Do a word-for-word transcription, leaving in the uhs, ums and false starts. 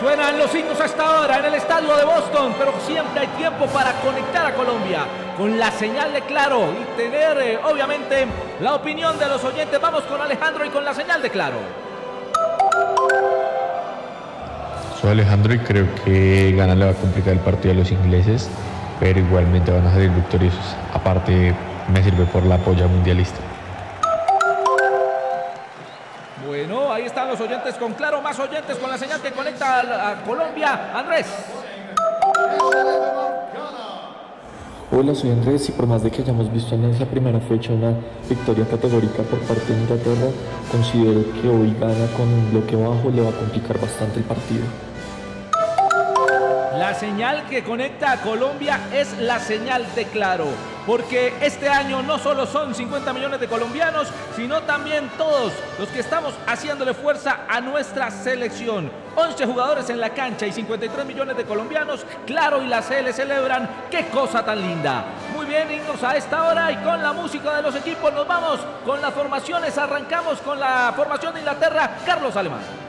Suenan los himnos hasta ahora en el estadio de Boston, pero siempre hay tiempo para conectar a Colombia con la señal de Claro y tener, eh, obviamente, la opinión de los oyentes. Vamos con Alejandro y con la señal de Claro. Soy Alejandro y creo que Ghana le va a complicar el partido a los ingleses, pero igualmente van a salir victoriosos. Aparte, me sirve por la polla mundialista. Bueno, ahí están los oyentes con Claro, más oyentes con la señal que conecta a, a Colombia. Andrés. Hola, soy Andrés y por más de que hayamos visto en esa primera fecha una victoria categórica por parte de Inglaterra, considero que hoy Ghana con un bloque bajo le va a complicar bastante el partido. La señal que conecta a Colombia es la señal de Claro, porque este año no solo son cincuenta millones de colombianos, sino también todos los que estamos haciéndole fuerza a nuestra selección. once jugadores en la cancha y cincuenta y tres millones de colombianos. Claro y la C L celebran. ¡Qué cosa tan linda! Muy bien, himnos a esta hora y con la música de los equipos nos vamos con las formaciones. Arrancamos con la formación de Inglaterra. Carlos Alemán.